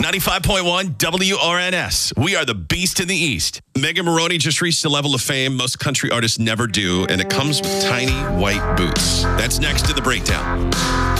95.1 WRNS. We are the Beast in the East. Megan Moroney just reached a level of fame most country artists never do, and it comes with tiny white boots. That's next to the breakdown.